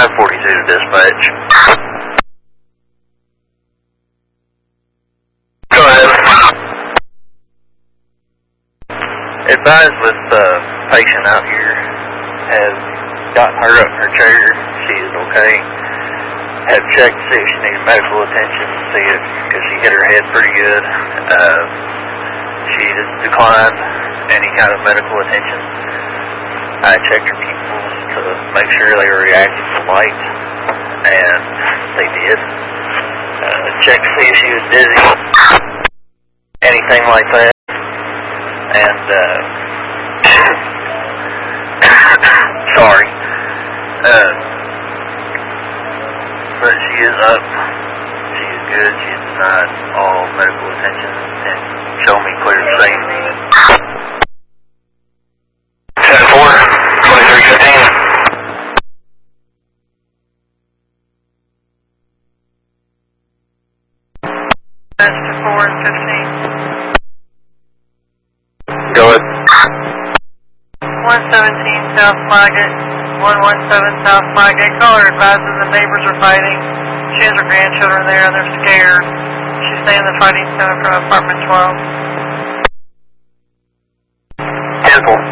942 to dispatch. Go ahead. Advised with the patient out here has gotten her up in her chair. She is okay. Have checked to see if she needs medical attention, see if because she hit her head pretty good. She declined any kind of medical attention. I checked her pupils to make sure they were reacting to light, and they did. Checked to see if she was dizzy, anything like that. And, sorry. But she is up. She is good. She is denied all medical attention and showed me clear to say. 10-4, 2315. That's to 4 and 15. Go ahead. 117 South Flagate, 117 South Flagate. Caller advises the neighbors are fighting. She has her grandchildren there and they're scared. She's staying in the fighting center from apartment 12. 10-4.